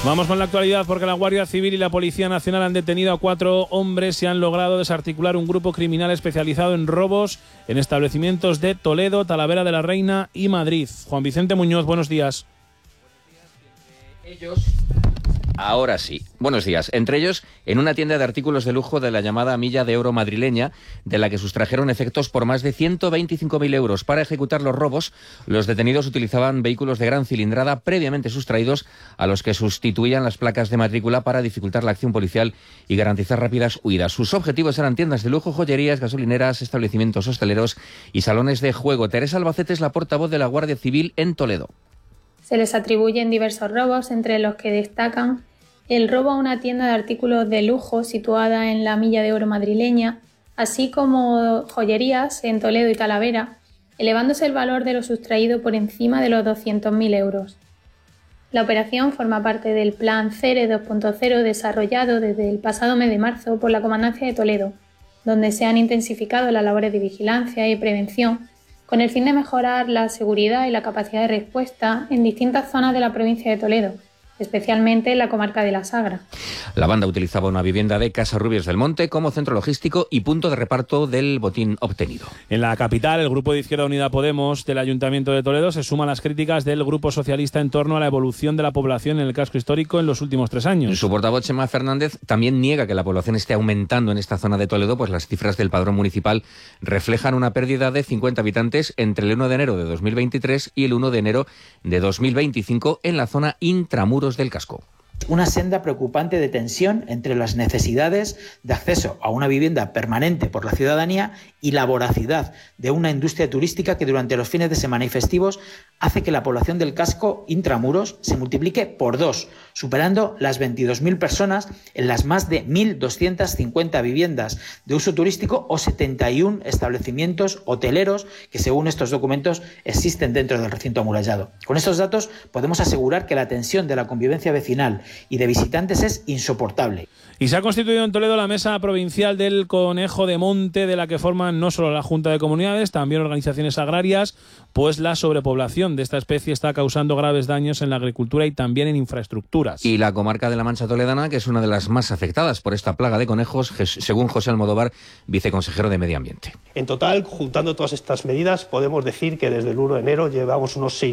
Vamos con la actualidad porque la Guardia Civil y la Policía Nacional han detenido a 4 hombres y han logrado desarticular un grupo criminal especializado en robos en establecimientos de Toledo, Talavera de la Reina y Madrid. Juan Vicente Muñoz, buenos días. Ahora sí. Buenos días. Entre ellos, en una tienda de artículos de lujo de la llamada Milla de Oro madrileña, de la que sustrajeron efectos por más de 125.000 euros. Para ejecutar los robos, los detenidos utilizaban vehículos de gran cilindrada previamente sustraídos, a los que sustituían las placas de matrícula para dificultar la acción policial y garantizar rápidas huidas. Sus objetivos eran tiendas de lujo, joyerías, gasolineras, establecimientos hosteleros y salones de juego. Teresa Albacete es la portavoz de la Guardia Civil en Toledo. Se les atribuyen diversos robos, entre los que destacan el robo a una tienda de artículos de lujo situada en la Milla de Oro madrileña, así como joyerías en Toledo y Talavera, elevándose el valor de lo sustraído por encima de los 200.000 euros. La operación forma parte del Plan CERE 2.0 desarrollado desde el pasado mes de marzo por la Comandancia de Toledo, donde se han intensificado las labores de vigilancia y prevención con el fin de mejorar la seguridad y la capacidad de respuesta en distintas zonas de la provincia de Toledo, especialmente en la comarca de la Sagra. La banda utilizaba una vivienda de Casarrubios del Monte como centro logístico y punto de reparto del botín obtenido. En la capital, el Grupo de Izquierda Unida Podemos del Ayuntamiento de Toledo se suma a las críticas del Grupo Socialista en torno a la evolución de la población en el casco histórico en los últimos 3 años. Su portavoz, Chema Fernández, también niega que la población esté aumentando en esta zona de Toledo, pues las cifras del padrón municipal reflejan una pérdida de 50 habitantes entre el 1 de enero de 2023 y el 1 de enero de 2025 en la zona intramuros del casco. Una senda preocupante de tensión entre las necesidades de acceso a una vivienda permanente por la ciudadanía y la voracidad de una industria turística que durante los fines de semana y festivos hace que la población del casco intramuros se multiplique por 2, superando las 22.000 personas en las más de 1.250 viviendas de uso turístico o 71 establecimientos hoteleros que, según estos documentos, existen dentro del recinto amurallado. Con estos datos podemos asegurar que la tensión de la convivencia vecinal y de visitantes es insoportable. Y se ha constituido en Toledo la Mesa Provincial del Conejo de Monte, de la que forman no solo la Junta de Comunidades, también organizaciones agrarias, pues la sobrepoblación de esta especie está causando graves daños en la agricultura y también en infraestructuras. Y la comarca de la Mancha Toledana, que es una de las más afectadas por esta plaga de conejos, según José Almodóvar, viceconsejero de Medio Ambiente. En total, juntando todas estas medidas, podemos decir que desde el 1 de enero llevamos unos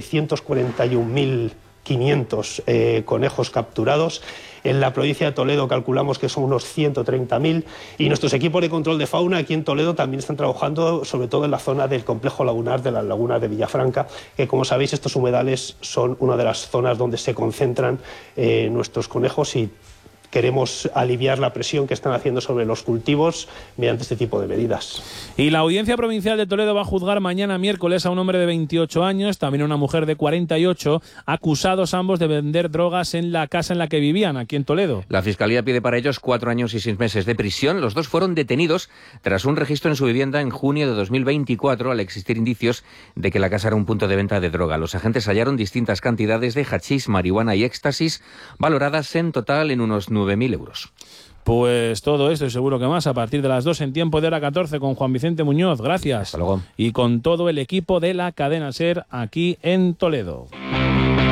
641.500 conejos capturados. En la provincia de Toledo calculamos que son unos 130.000 y nuestros equipos de control de fauna aquí en Toledo también están trabajando sobre todo en la zona del complejo lagunar de las lagunas de Villafranca, que como sabéis estos humedales son una de las zonas donde se concentran nuestros conejos y queremos aliviar la presión que están haciendo sobre los cultivos mediante este tipo de medidas. Y la Audiencia Provincial de Toledo va a juzgar mañana miércoles a un hombre de 28 años, también a una mujer de 48, acusados ambos de vender drogas en la casa en la que vivían, aquí en Toledo. La Fiscalía pide para ellos 4 años y 6 meses de prisión. Los dos fueron detenidos tras un registro en su vivienda en junio de 2024, al existir indicios de que la casa era un punto de venta de droga. Los agentes hallaron distintas cantidades de hachís, marihuana y éxtasis, valoradas en total en unos 9.000 euros. Pues todo esto y seguro que más a partir de las 2 en Tiempo de Hora 14 con Juan Vicente Muñoz. Gracias. Hasta luego. Y con todo el equipo de la cadena SER aquí en Toledo.